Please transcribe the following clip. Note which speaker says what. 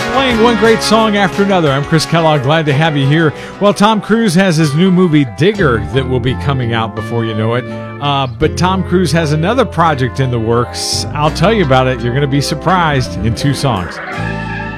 Speaker 1: Playing one great song after another. I'm Chris Kellogg, glad to have you here. Well, Tom Cruise has his new movie, Digger, that will be coming out before you know it. But Tom Cruise has another project in the works. I'll tell you about it. You're going to be surprised in 2 songs.